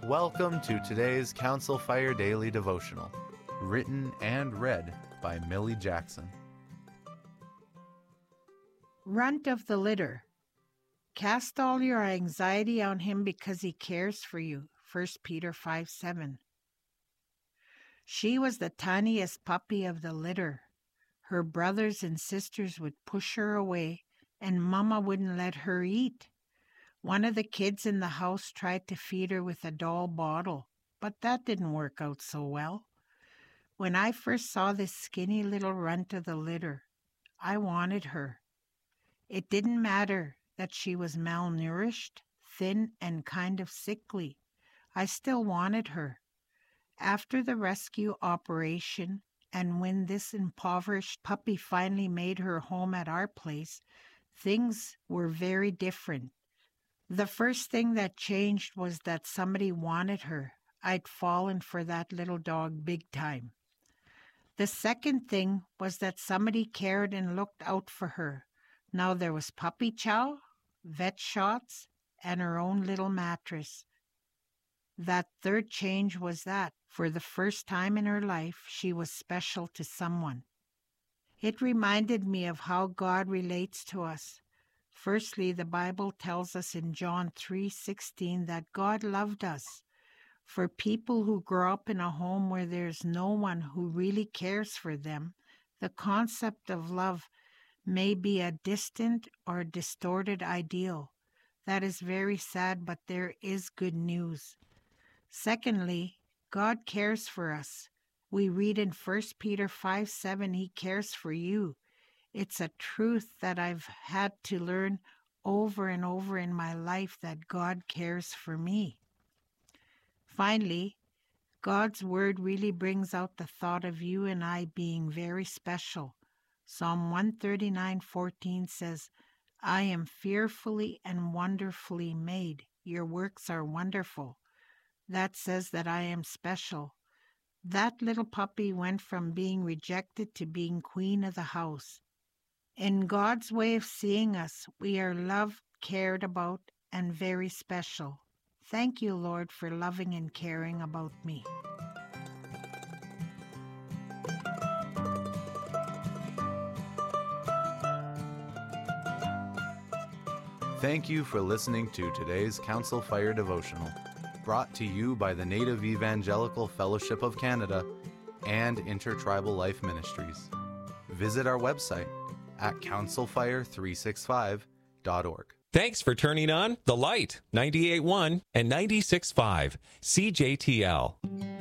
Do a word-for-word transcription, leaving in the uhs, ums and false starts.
Welcome to today's Council Fire Daily Devotional, written and read by Millie Jackson. Runt of the litter. Cast all your anxiety on him because he cares for you. First Peter five seven. She was the tiniest puppy of the litter. Her brothers and sisters would push her away, and Mama wouldn't let her eat. One of the kids in the house tried to feed her with a doll bottle, but that didn't work out so well. When I first saw this skinny little runt of the litter, I wanted her. It didn't matter that she was malnourished, thin, and kind of sickly. I still wanted her. After the rescue operation, and when this impoverished puppy finally made her home at our place, things were very different. The first thing that changed was that somebody wanted her. I'd fallen for that little dog big time. The second thing was that somebody cared and looked out for her. Now there was puppy chow, vet shots, and her own little mattress. That third change was that, for the first time in her life, she was special to someone. It reminded me of how God relates to us. Firstly, the Bible tells us in John three sixteen that God loved us. For people who grow up in a home where there's no one who really cares for them, the concept of love may be a distant or distorted ideal. That is very sad, but there is good news. Secondly, God cares for us. We read in First Peter five seven, He cares for you. It's a truth that I've had to learn over and over in my life, that God cares for me. Finally, God's word really brings out the thought of you and I being very special. Psalm one thirty-nine fourteen says, I am fearfully and wonderfully made. Your works are wonderful. That says that I am special. That little puppy went from being rejected to being queen of the house. In God's way of seeing us, we are loved, cared about, and very special. Thank you, Lord, for loving and caring about me. Thank you for listening to today's Council Fire Devotional, brought to you by the Native Evangelical Fellowship of Canada and Intertribal Life Ministries. Visit our website at council fire three sixty-five dot org. Thanks for turning on The Light, ninety-eight point one and ninety-six point five C J T L.